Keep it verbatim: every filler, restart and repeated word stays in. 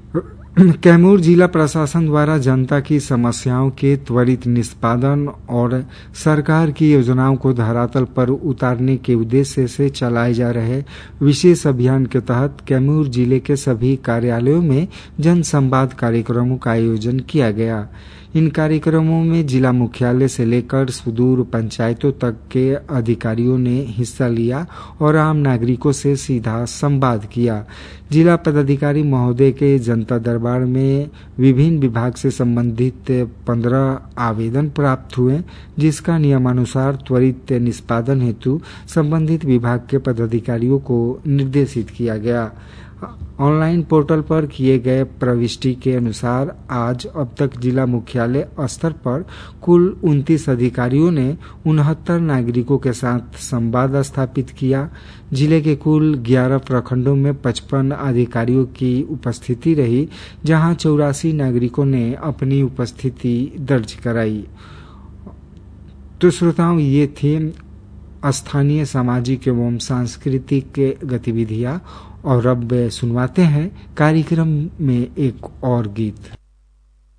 कैमूर जिला प्रशासन द्वारा जनता की समस्याओं के त्वरित निष्पादन और सरकार की योजनाओं को धरातल पर उतारने के उद्देश्य से चलाए जा रहे विशेष अभियान के तहत कैमूर जिले के सभी कार्यालयों में जन संवाद कार्यक्रमों का आयोजन किया गया। इन कार्यक्रमों में जिला मुख्यालय से लेकर सुदूर पंचायतों तक के अधिकारियों ने हिस्सा लिया और आम नागरिकों से सीधा संवाद किया। जिला पदाधिकारी महोदय के जनता दरबार में विभिन्न विभाग से संबंधित पंद्रह आवेदन प्राप्त हुए, जिसका नियमानुसार त्वरित निष्पादन हेतु संबंधित विभाग के पदाधिकारियों को निर्देशित किया गया। ऑनलाइन पोर्टल पर किए गए प्रविष्टि के अनुसार आज अब तक जिला मुख्यालय स्तर पर कुल उनतीस अधिकारियों ने उनहत्तर नागरिकों के साथ संवाद स्थापित किया। जिले के कुल ग्यारह प्रखंडों में पचपन अधिकारियों की उपस्थिति रही, जहां चौरासी नागरिकों ने अपनी उपस्थिति दर्ज कराई। तो श्रोताओं, ये थी स्थानीय सामाजिक एवं सांस्कृतिक गतिविधियां, और अब सुनवाते हैं कार्यक्रम में एक और गीत।